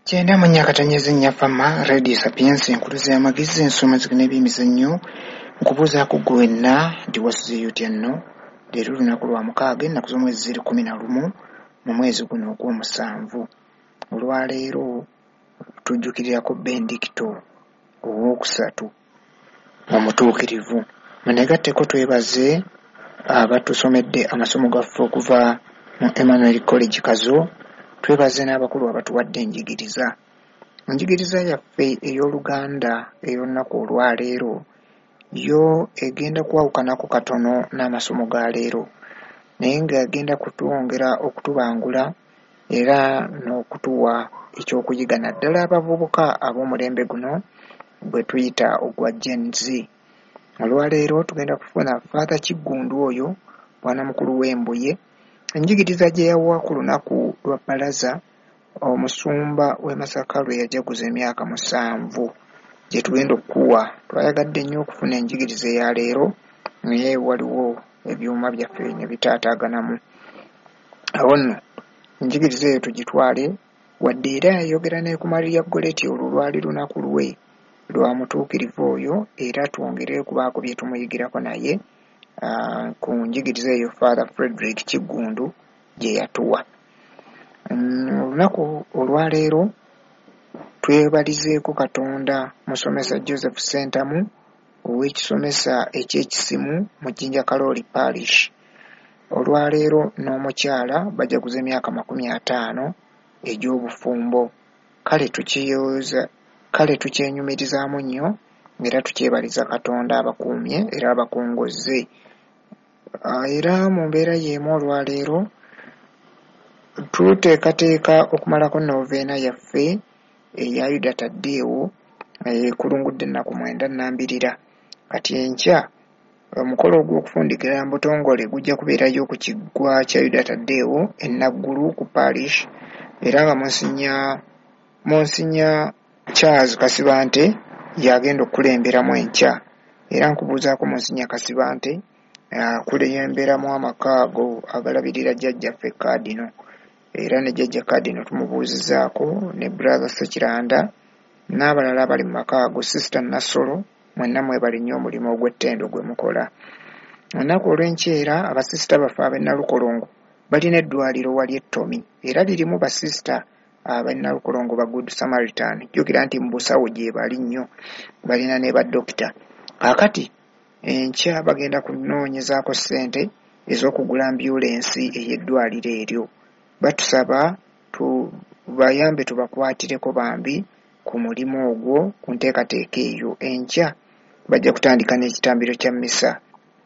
Kyenda mu nnyakatanyezi nnyafama Radio Sapiensi enkuluze y'amagezi ensoma zigina ebyemizannyo nkubuuzaako ggwe wenna nti wasizeeyo otya nno. Leero lunaku lwa 6 ennaku z'omwezi 11 mu mwezi guno ogw'omusanvu. Olwaleero tujjukirirako Benedicto owookusatu omutuukirivu. Muneegatteko twebaze abatusomedde amasomo gaffe okuva mu Emmanuel College Kazo. Twebaze n'abakulu abatuwadde enjigiriza. Enjigiriza yaffe ey'Oluganda ey'olunaku olwaleero yo egenda kwawukanako katono n'amasomo ga leero, naye ng'agenda kutwongera okutubangula era n'okutuwa ekyokuyiga naddala abavubuka ab'omulembe guno bwe tuyita ogwa Gen Z. Olwaleero tugenda kufuna Father Kiggundu oyo bwana mukulu w'Embuye. Enjigiriza gye yawa ku lunaku lwa bbalaza omusumba w'e Masaka lwe yajaguza emyaka 7 gye tugenda okuwa. Twayagadde nnyo okufuna enjigiriza eya leero naye waliwo ebyuma byaffe ne bitaataaganamu. Awo nno enjigiriza eyo tugitwale wadde era yayogera ne ku Maria Goleti olwo lwali lunaku lwe lwa mutuukirivu oyo, era twongere kubaako bye tumuyigirako naye ku njigiriza eyo Father Frederick Kiggundu gye yatuwa. Olunaku olwaleero twebalizeeko Katonda musomesa Joseph Sentamu ow'ekisomesa eky'ekisimu mu Jinja Kaloli Parish. Olwaleero n'omukyala bajaguza emyaka 50 egy'obufumbo. Kale tukyenyumirizaamu nnyo era tukyebaliza Katonda abakuumye era abakongozze. Era mu mbeera y'emu olwaleero tuteekateeka okumalako noveena yaffe eya Yuda Taddeewo ekulungudde ennaku 9 nnambirira. Kati enkya omukolo ogw'okufundigira Mbutongole gujja kubeerayo ku kiggwa kya Yuda Taddeewo e Naggulu ku Parish, era nga Monsinya Charles Kasibante yagenda okukulemberamu enkya. Era nkubuuzaako Monsinya Kasibante kulemberamu amaka ago agalabirira jjajjaffe Kadino, era ne jjajja Kadino tumubuuzizaako ne Brother Sekiranda n'abalala abali mu maka ago, Sister Nasolo, mwenna mwebali nnyo omulimu ogw'ettendo gwe mukola. Olunaku olw'enkyera abasisita baffe ab'e Nalukolongo balina eddwaliro wali ettomi era lirimu basisita ab'e Nalukolongo ba Good Samaritan. Jjukira nti mu busawo gye bali nnyo, balina ne baddokita. Kaakati enkya bagenda kunoonyezaako ssente ez'okugula ambyulensi ey'eddwaliro eryo. Batusaba tubayambe tubakwatireko bambi ku mulimu ogwo ku nteekateeka eyo. Enkya bajja kutandika n'ekitambiro kya mmisa.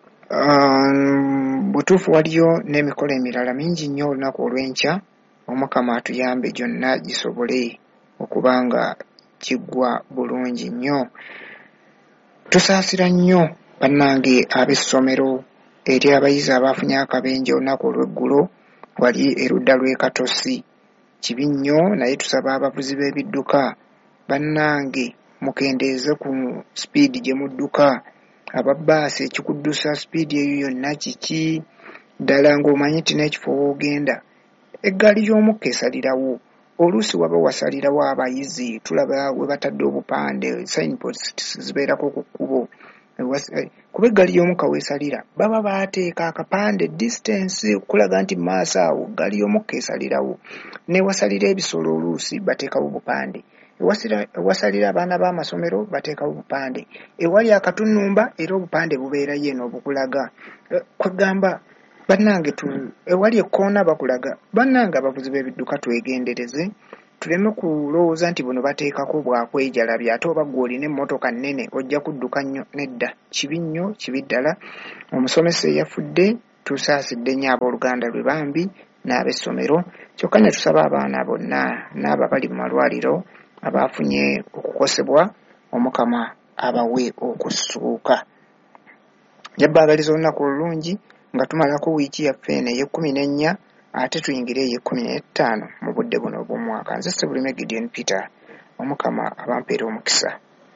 Butuufu waliyo n'emikolo emirala mingi nnyo olunaku olw'enkya. Omukama atuyambe gyonna gisobole okuba nga kiggwa bulungi nnyo. Tusaasira nnyo bannange ab'essomero eri abayizi abaafunye akabenje olunaku olw'eggulo wali erudda lw'e Katosi. Kibi nnyo, naye tusaba abavuzi b'ebidduka bannange mukendeeze ku sipiidi gye mudduka. Ababbaasi ekikuddusa sipiidi eyo yonna kiki? Ddala ng'omanyi nti n'ekifo w'ogenda eggaali y'omukka esalirawo. Oluusi waba wasalirawo abayizi tulaba we batadde obupande, signposts zibeerako ku kkubo. Kuba eggaali y'omukka weesalira baba baateeka akapande distance okulaga nti maaso awo eggaali y'omukka esalirawo. Newasalira ebisolo oluusi bateekawo obupande. Ewasalira abaana b'amasomero bateekawo obupande. Ewali akatunnumba era obupande bubeerayo eno obukulaga. Kwegamba bannange ewali ekkoona bakulaga. Bannange abavuzi b'ebidduka twegendereze, tuleme kulowooza nti buno bateekako bwakwejalabya ate oba ggwe olina emmotoka nnene ojja kudduka nnyo. Nedda, kibi nnyo, kibi ddala. Omusomesa eyafudde tusaasidde nnyo abooluganda lwe bambi n'ab'essomero. Kyokka ne tusaba abaana bonna n'abo abali mu malwaliro abaafunye okukosebwa, Omukama abawe okussuuka. Jabbaagaliza olunaku olulungi nga tumalako wiiki yaffe eno ey'e14 ate tuyingire ey'e15 mu budde buno obw'omwaka. Nze Ssebulime Gideon Peter, Omukama abampeera omukisa.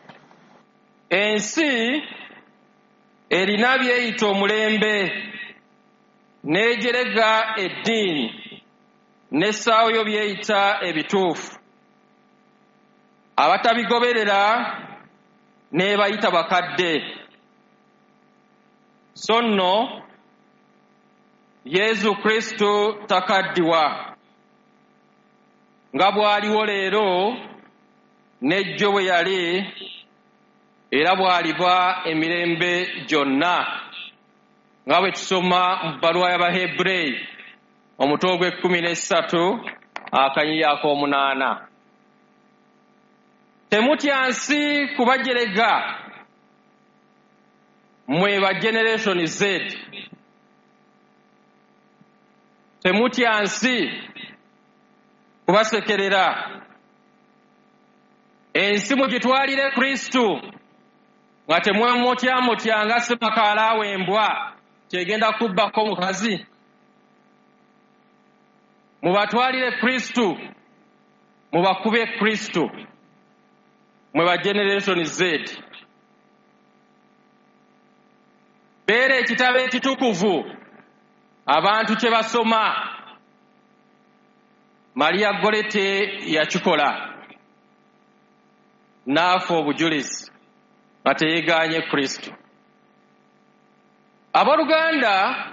Ensi erina byeyita omulembe n'ejerega eddiini n'essaawo yo byeyita ebituufu. abatabigoberera n'ebayita bakadde. So nno Yesu Kristo takaddiwa, nga bw'aliwo leero n'ejjo bwe yali era bw'aliba emirembe gyonna, nga bwe tusoma mu bbaluwa y'Abahebureyi omutwe ogw'13 akanyinya ak'omunaana. Temutya nsi kubajerega, mmwe ba Generation Z. Temutya nsi kubasekerera. Ensi mugitwalire Kristo, nga temwemutya nga Ssemakaala w'embwa kyegenda kubbako mukazi. Mubatwalire Kristo, mubakube Kristo, mwe ba Generation Z. Beera ekitabo ekitukuvu abantu kye basoma. Maria Golete yakikola, n'afa obujulizi nga teyeegaanye Kristo. Abooluganda,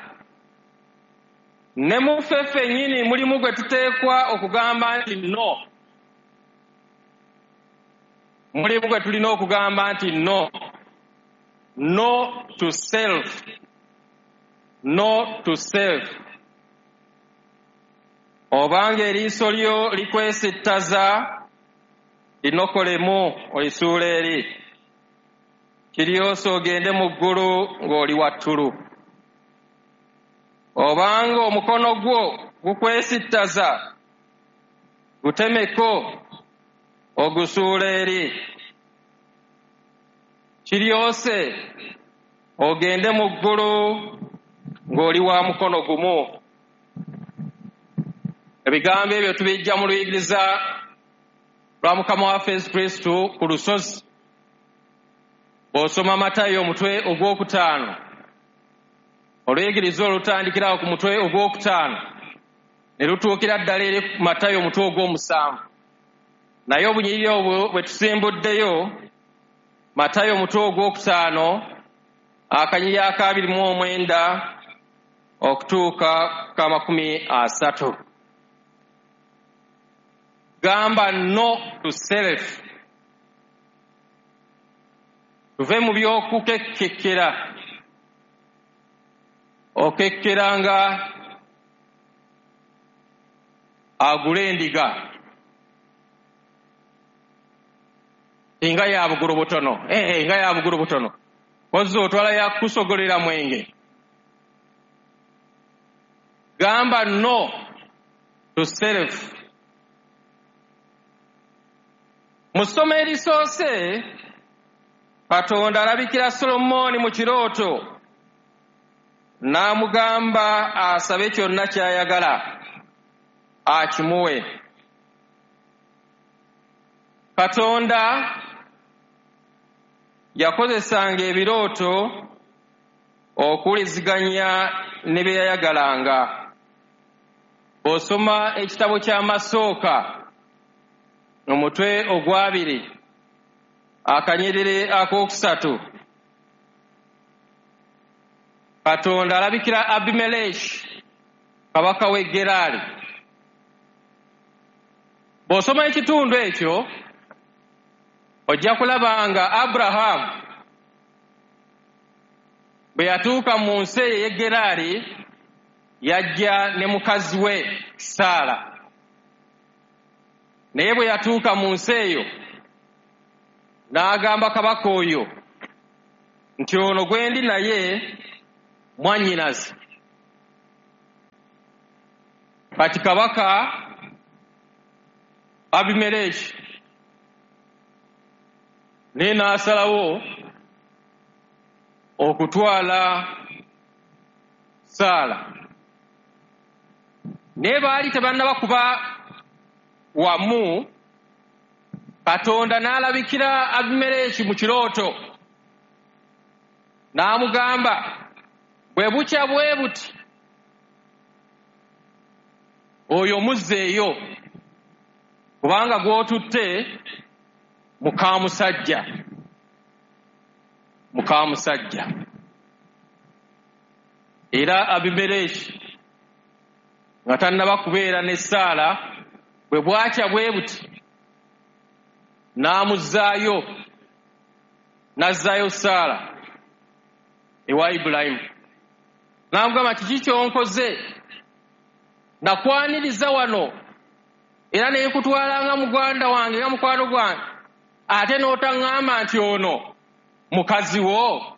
ne mu ffe ffennyini mulimu gwe tuteekwa okugamba nti no. Mulimu gwe tulina okugamba nti no. No to self. No to self. Obanga eriiso lyo likwesittaza, linokolemu olisuula eri, kiryose ogende mu ggulu ng'oli wa ttulu. Obanga omukono gwo gukwesittaza, gutemeko ogusuula eri, kiryose ogende mu ggulu ng'oli wa mukono gumu. Ebigambo ebyo tubijja mu luyigiriza lwa Mukama waffe Yesu Kristo ku lusozi. Bw'osoma Matayo omutwe ogw'okutaano, oluyigiriza olutandikira ku mutwe ogw'okutaano ne lutuukira ddala eri Matayo omutwe ogw'omusanvu. Naye obunyiriri obwo bwe tusimbuddeyo, Matayo omutwe ogw'okutaano akanyiriri aka 29 okutuuka ka 30. Gamba no to self. Tuve mu by'okukekkera. Okekkeranga agula endiga nga ya bugulu butono. Nga ya bugulu butono. Kozza otwala ya kusogolera mwenge. Gamba no to self. Mu ssomo erisoose, Katonda alabikira Solomooni mu kirooto n'amugamba asabe kyonna ky'ayagala akimuwe. Katonda yakozesanga ebirooto okuwuliziganya ne bye yayagalanga. Bw'osoma ekitabo ky'Amasooka omutwe ogwa 2 akanyiriri ak'okusatu, Katonda alabikira Abimeleki kabaka w'e Geraali. Bw'osoma ekitundu ekyo ojja kulaba nga Aburahamu bwe yatuuka mu nsi eyo y'e Geraali yajja ne mukazi we Saala. Naye bwe yatuuka mu nsi eyo n'agamba kabaka oyo nti ono gwe ndi naye mwannyinaze. Kati kabaka Abimeleki naye n'asalawo okutwala Saala. Naye baali tebannaba kuba wamu, Katonda n'alabikira Abimeleki mu kirooto n'amugamba, bwe bukya bwe buti oyo muzzeeyo, kubanga gw'otutte muka musajja era Abimeleki nga tannaba kubeera ne Saala bwe bwakya bwe buti n'azzaayo Saala ewa Ibulayimu n'amugamba kiki kyonkoze nakwaniriza wano era ne nkutwala nga muganda wange nga mukwano gwange ate n'otaŋŋamba nti ono mukazi wo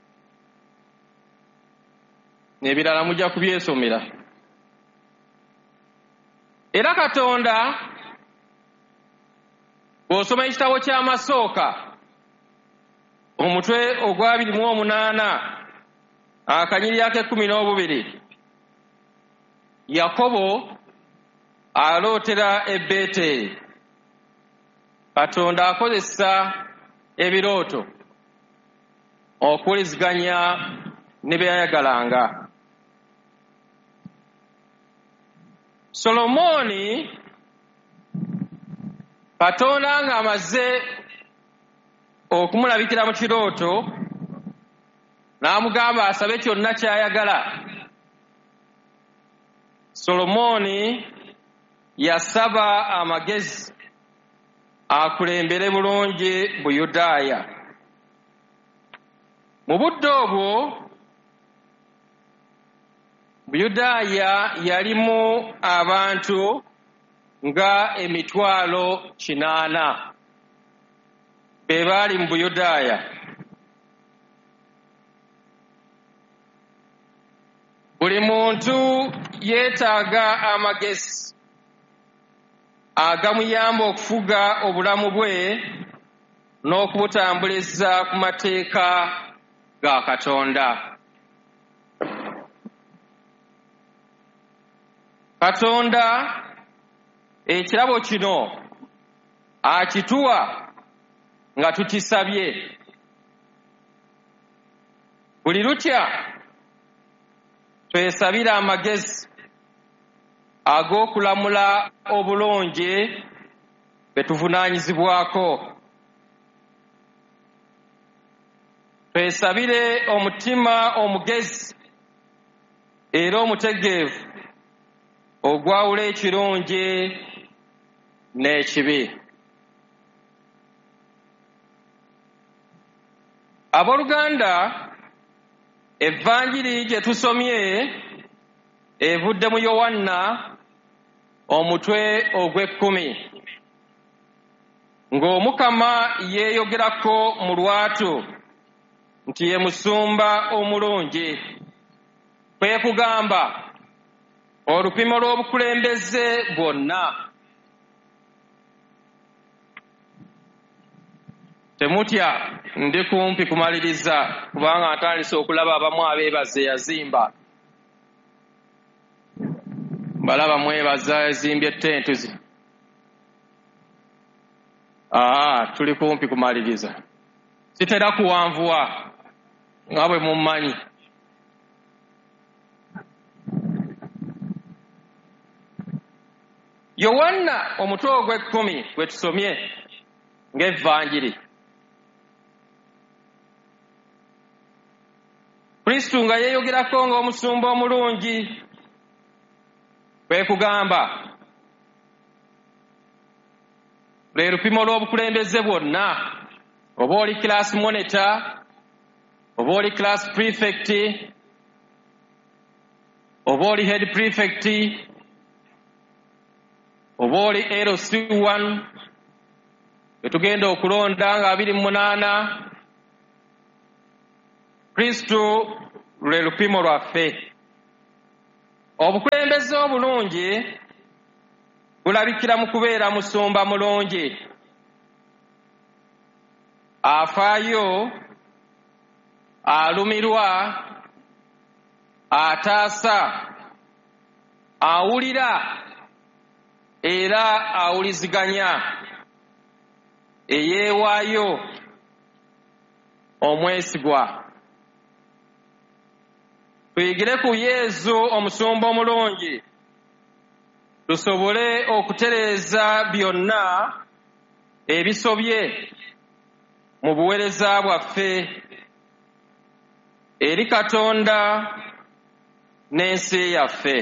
n'ebirala mujja kubyesomera. Era Katonda bw'osoma ekitabo ky'Amasooka omutwe ogwa 28 akanyiri ake-12 Yakobo alootera e Beeteri. Katonda akozesa ebirooto okuwuliziganya ne byayagalanga. Solomooni Katonda ng'amaze okumulabikira mu kirooto n'amugamba asabe kyonna ky'ayagala. Solomooni yasaba amagezi akulembere bulungi Buyudaaya. Mu budde obwo Buyudaaya yalimu abantu nga 800 be baali mu Buyudaaya. Buli muntu yeetaaga amagezi agamuyamba okufuga obulamu bwe n'okubutambuliza ku mateeka ga Katonda. Katonda ekirabo kino akituwa nga tukisabye. Buli lutya twesabira amagezi ag'okulamula obulungi be tuvunaanyizibwako. Twesabire omutima omugezi era omutegeevu ogwawula ekirungi n'ekibi. Abooluganda, evvanjiri gye tusomye evudde mu Yowanna omutwe ogw'10 ng'Omukama yeeyogerako mu lwatu nti ye musumba omulungi, kwe kugamba olupimo lw'obukulembeze bwonna. Temutya, ndi kumpi kumaliriza kubanga ntandise okulaba abamu abeebaza yazimba. Balaba mwebaza ezimbye ettenti zi. Tuli kumpi kumaliriza. Sitera kuwanvuwa nga bwe mummanyi. Yowanna omutwe ogw'10 gwe tusomye ng'evvanjiri. Kristo nga yeeyogerako ng'omusumba omulungi, kwe kugamba lwe lupimo lw'obukulembeze bwonna, oba oli class monitor, oba oli class prefect, oba oli head prefect, oba oli LC1 betugenda okulonda nga 28. Kristo lwe lupimo lwaffe. Obukulembeze obulungi bulabikira mu kubeera musumba mulungi, afaayo, alumirwa, ataasa, awulira era awuliziganya, eyeewaayo, omwesigwa. Tuyigire ku Yesu omusumba omulungi tusobole okutereeza byonna ebisobye mu buweereza bwaffe eri Katonda n'ensi yaffe.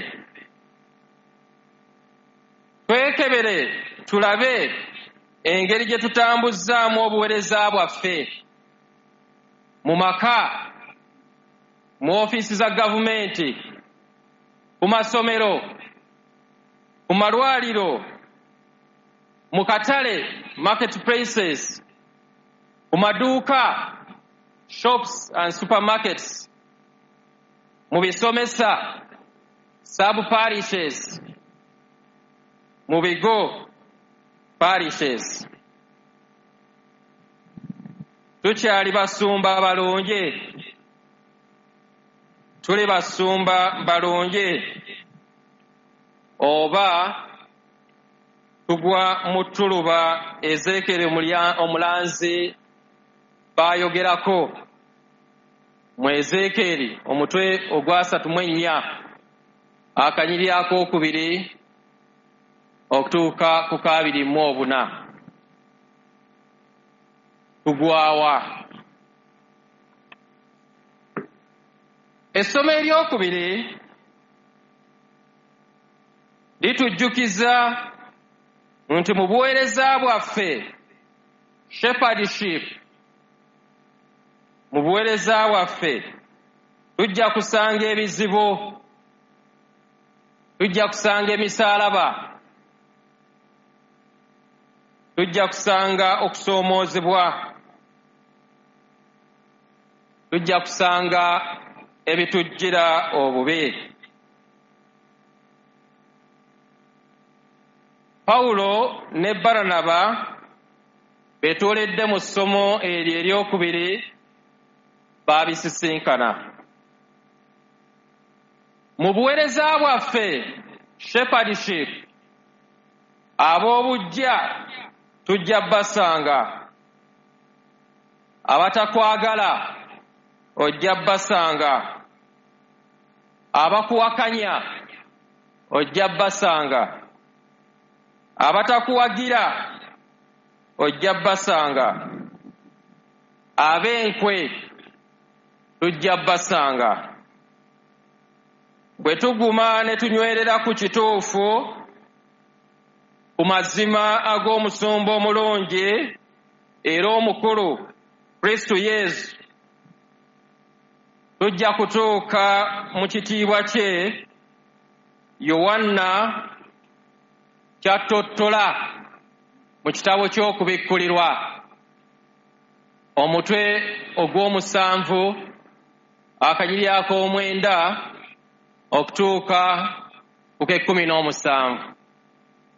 Twekebere tulabe engeri gye tutambuzzaamu obuweereza bwaffe mu maka, mu ofiisi za gavumenti, ku masomero, ku malwaliro, mu katale marketplaces, ku maduuka shops and supermarkets, mu bisomesa sub parishes, mu bigo parishes. Tukyali basumba balungi, tuli basumba balungi oba tugwa mu ttuluba Ezeekeri omulanzi baayogerako mu Ezeekeri omutwe ogwa 34 akanyiri akookubiri okutuuka ku 24. Tugwawa. Essomo eryokubiri litujjukiza nti mu buweereza bwaffe shepherdship, mu buweereza bwaffe tujja kusanga ebizibu, tujja kusanga emisaalaba, tujja kusanga okusoomoozebwa, tujja kusanga ebitujjira obubi. Pawulo ne Baranaba beetooledde mu ssomo eryo eryokubiri baabisisinkana. Mu buweereza bwaffe shepherdship, ab'obujja tujja basanga, abatakwagala ojja basanga, abakuwakanya ojja basanga, abatakuwagira ojja basanga, ab'enkwe tujja basanga. Bwe tuguma ne tunywerera ku kituufu, ku mazima ag'omusumba omulungi era omukulu Kristo Yesu, tujja kutuuka mu kitiibwa kye Yoanna ky'attottola mu kitabo ky'okubikkulirwa omutwe ogw'omusanvu akanyiri ak'omwenda okutuuka ku k'ekkumi n'omusanvu.